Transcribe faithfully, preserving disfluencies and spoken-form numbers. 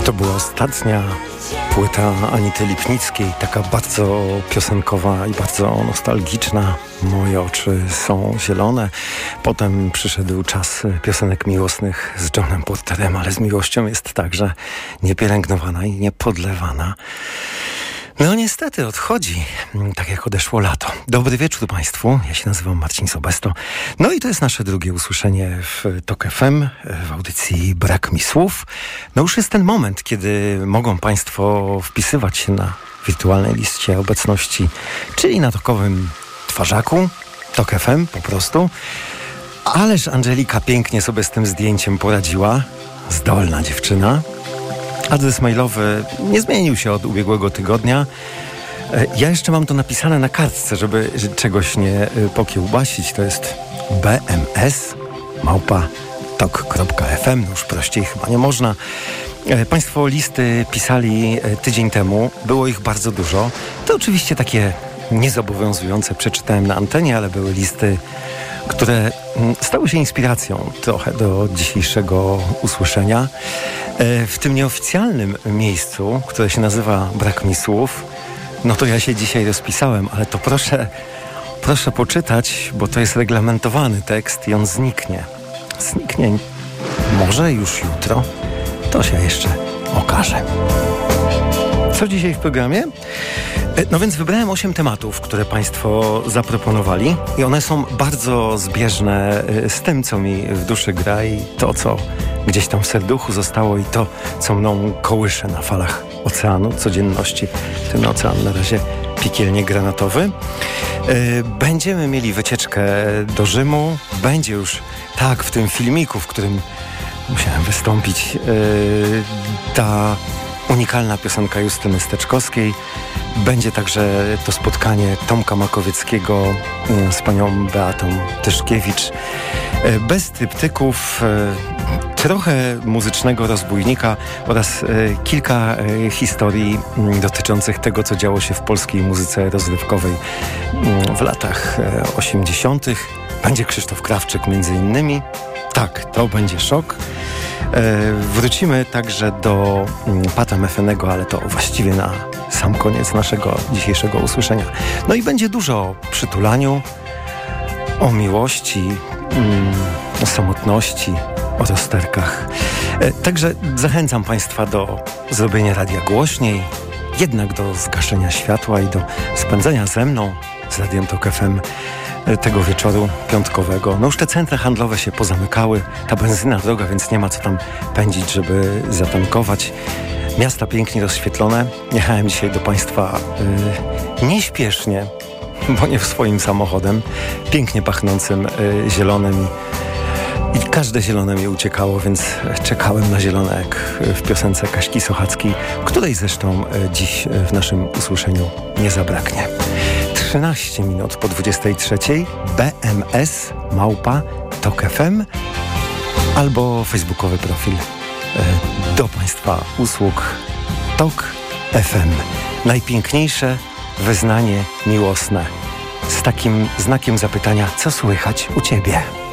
To była ostatnia płyta Anity Lipnickiej, taka bardzo piosenkowa i bardzo nostalgiczna. Moje oczy są zielone. Potem przyszedł czas piosenek miłosnych z Johnem Porterem, ale z miłością jest także niepielęgnowana i niepodlewana. No niestety odchodzi, tak jak odeszło lato. Dobry wieczór Państwu, ja się nazywam Marcin Sobesto. No i to jest nasze drugie usłyszenie w Tok F M, w audycji Brak mi słów. No już jest ten moment, kiedy mogą Państwo wpisywać się na wirtualnej liście obecności, czyli na tokowym twarzaku, Tok F M po prostu. Ależ Angelika pięknie sobie z tym zdjęciem poradziła, zdolna dziewczyna. Adres mailowy nie zmienił się od ubiegłego tygodnia. Ja jeszcze mam to napisane na kartce, żeby czegoś nie pokiełbasić. To jest b m s małpa tok kropka f m. No już prościej chyba nie można. Państwo listy pisali tydzień temu. Było ich bardzo dużo. To oczywiście takie niezobowiązujące przeczytałem na antenie, ale były listy, które stały się inspiracją trochę do dzisiejszego usłyszenia. W tym nieoficjalnym miejscu, które się nazywa Brak mi słów, no to ja się dzisiaj rozpisałem, ale to proszę, proszę poczytać, bo to jest reglamentowany tekst i on zniknie. Zniknie może już jutro, to się jeszcze okaże. Co dzisiaj w programie? No więc wybrałem osiem tematów, które Państwo zaproponowali i one są bardzo zbieżne z tym, co mi w duszy gra i to, co gdzieś tam w serduchu zostało i to, co mną kołysze na falach oceanu, codzienności. Ten ocean na razie piekielnie granatowy. Będziemy mieli wycieczkę do Rzymu. Będzie już tak w tym filmiku, w którym musiałem wystąpić, ta unikalna piosenka Justyny Steczkowskiej. Będzie także to spotkanie Tomka Makowieckiego z panią Beatą Tyszkiewicz. Bez tryptyków, trochę muzycznego rozbójnika oraz kilka historii dotyczących tego, co działo się w polskiej muzyce rozrywkowej w latach osiemdziesiątych. Będzie Krzysztof Krawczyk między innymi. Tak, to będzie szok. Wrócimy także do Pata Metheny, ale to właściwie na sam koniec naszego dzisiejszego usłyszenia. No i będzie dużo o przytulaniu, o miłości, o samotności, o rozterkach. Także zachęcam Państwa do zrobienia radia głośniej, jednak do zgaszenia światła i do spędzenia ze mną, z Radiem Tok F M, tego wieczoru piątkowego. No już te centra handlowe się pozamykały, ta benzyna droga, więc nie ma co tam pędzić, żeby zatankować. Miasta pięknie rozświetlone. Jechałem dzisiaj do Państwa yy, nieśpiesznie, bo nie swoim samochodem, pięknie pachnącym yy, zielonym i, i każde zielone mi uciekało, więc czekałem na zielone jak w piosence Kaśki Sochackiej, której zresztą yy, dziś yy, w naszym usłyszeniu nie zabraknie. trzynaście minut po dwudziestej trzeciej, b m s małpa tok f m albo facebookowy profil e, do Państwa usług Tok F M. Najpiękniejsze wyznanie miłosne z takim znakiem zapytania, co słychać u Ciebie?